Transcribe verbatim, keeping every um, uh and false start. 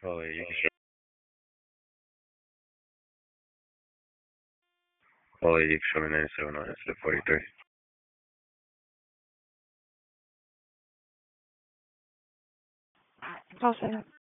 Oh, yeah, you can show. Oh, yeah, you can show me ninety-seven on instead of forty-three. Hold on.